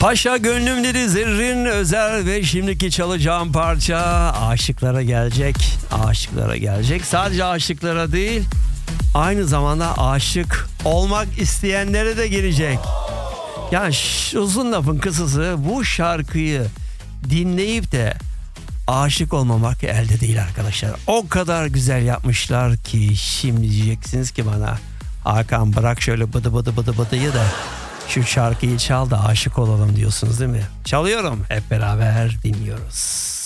Paşa gönlüm dedi Zerrin Özer ve şimdiki çalacağım parça aşıklara gelecek. Aşıklara gelecek. Sadece aşıklara değil, aynı zamanda aşık olmak isteyenlere de gelecek. Yani uzun lafın kısası, bu şarkıyı dinleyip de aşık olmamak elde değil arkadaşlar. O kadar güzel yapmışlar ki şimdi diyeceksiniz ki bana, Hakan bırak şöyle bıdı bıdı bıdı bıdıyı da şu şarkıyı çal da aşık olalım diyorsunuz değil mi? Çalıyorum, hep beraber dinliyoruz.